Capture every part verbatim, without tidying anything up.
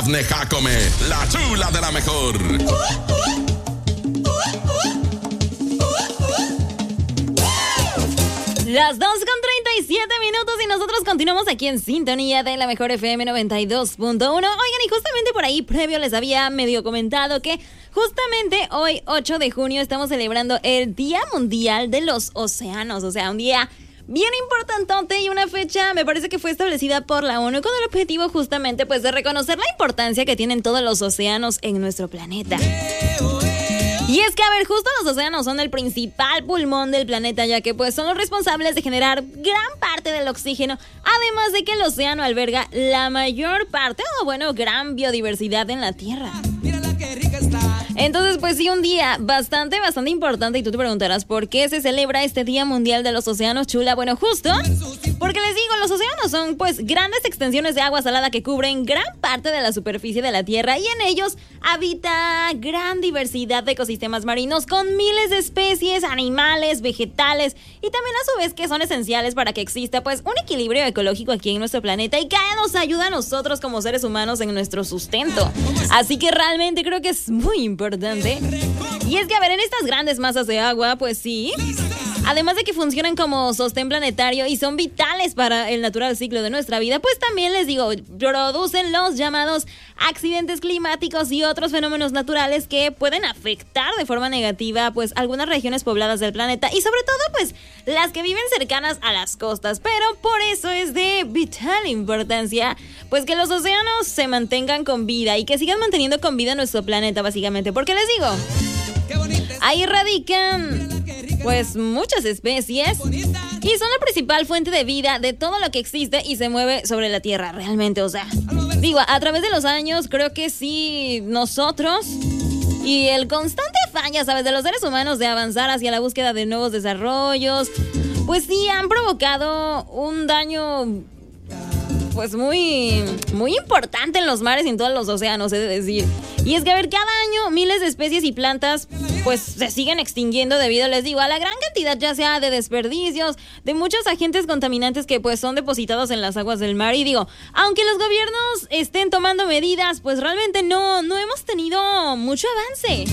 Jacome, la chula de la mejor. Las dos con treinta y siete minutos y nosotros continuamos aquí en sintonía de la mejor F M noventa y dos punto uno. Oigan, y justamente por ahí previo les había medio comentado que justamente hoy, ocho de junio, estamos celebrando el Día Mundial de los Océanos. O sea, un día bien importante y una fecha me parece que fue establecida por la ONU con el objetivo justamente pues de reconocer la importancia que tienen todos los océanos en nuestro planeta. Y es que, a ver, justo los océanos son el principal pulmón del planeta, ya que pues son los responsables de generar gran parte del oxígeno, además de que el océano alberga la mayor parte, o bueno, gran biodiversidad en la Tierra. Entonces, pues sí, un día bastante, bastante importante. Y tú te preguntarás, ¿por qué se celebra este Día Mundial de los Océanos, chula? Bueno, justo porque les digo, los océanos son pues grandes extensiones de agua salada que cubren gran parte de la superficie de la Tierra, y en ellos habita gran diversidad de ecosistemas marinos con miles de especies, animales, vegetales, y también a su vez que son esenciales para que exista pues un equilibrio ecológico aquí en nuestro planeta y que nos ayuda a nosotros como seres humanos en nuestro sustento. Así que realmente creo que es muy importante. Y es que, a ver, en estas grandes masas de agua, pues sí, además de que funcionan como sostén planetario y son vitales para el natural ciclo de nuestra vida, pues también les digo, producen los llamados accidentes climáticos y otros fenómenos naturales que pueden afectar de forma negativa pues algunas regiones pobladas del planeta, y sobre todo pues las que viven cercanas a las costas. Pero por eso es de vital importancia pues que los océanos se mantengan con vida y que sigan manteniendo con vida nuestro planeta, básicamente, porque les digo, ahí radican pues muchas especies y son la principal fuente de vida de todo lo que existe y se mueve sobre la Tierra realmente. O sea, digo, a través de los años creo que sí, nosotros y el constante afán, ya sabes, de los seres humanos de avanzar hacia la búsqueda de nuevos desarrollos, pues sí han provocado un daño pues muy, muy importante en los mares y en todos los océanos, he de decir. Y es que, a ver, cada año miles de especies y plantas pues se siguen extinguiendo debido, les digo, a la gran cantidad ya sea de desperdicios, de muchos agentes contaminantes que pues son depositados en las aguas del mar. Y digo, aunque los gobiernos estén tomando medidas, pues realmente no, no hemos tenido mucho avance.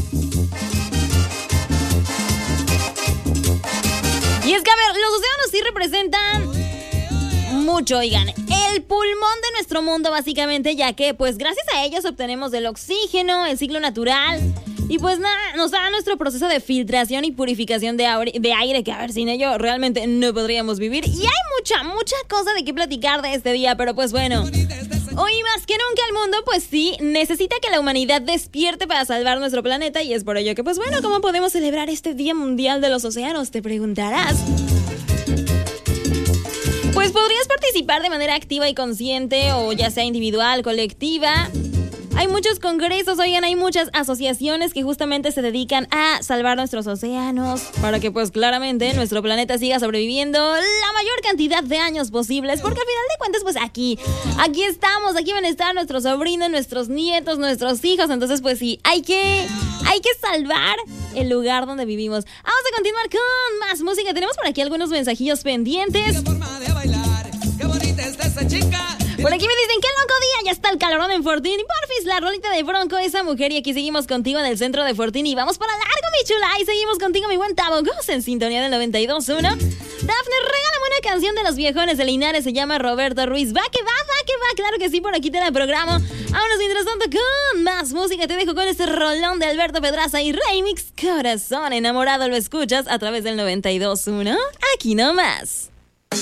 Y es que, a ver, los océanos sí representan mucho, oigan, el pulmón de nuestro mundo básicamente, ya que pues gracias a ellos obtenemos el oxígeno, el ciclo natural, y pues nada, nos da nuestro proceso de filtración y purificación de aire, de aire, que a ver, sin ello realmente no podríamos vivir. Y hay mucha, mucha cosa de qué platicar de este día, pero pues bueno, hoy más que nunca el mundo pues sí necesita que la humanidad despierte para salvar nuestro planeta, y es por ello que pues bueno, ¿cómo podemos celebrar este Día Mundial de los Océanos? Te preguntarás. Pues podrías participar de manera activa y consciente, o ya sea individual, colectiva. Hay muchos congresos, oigan, hay muchas asociaciones que justamente se dedican a salvar nuestros océanos para que pues claramente nuestro planeta siga sobreviviendo la mayor cantidad de años posibles, porque al final de cuentas pues aquí, aquí estamos, aquí van a estar nuestros sobrinos, nuestros nietos, nuestros hijos. Entonces pues sí, hay que, hay que salvar el lugar donde vivimos. Vamos a continuar con más música. Tenemos por aquí algunos mensajillos pendientes. Por aquí me dicen, qué loco día, ya está el calorón en Fortín. Y porfis, la rolita de Bronco, esa mujer. Y aquí seguimos contigo en el centro de Fortín y vamos para largo, mi chula. Y seguimos contigo, mi buen Tabo Goz, en sintonía del noventa y dos punto uno. Dafne, regálame una canción de los viejones de Linares, se llama Roberto Ruiz. Va que va, va que va, claro que sí, por aquí te la programo. Vámonos mientras tanto con más música. Te dejo con este rolón de Alberto Pedraza y Remix Corazón Enamorado. Lo escuchas a través del noventa y dos punto uno, aquí nomás.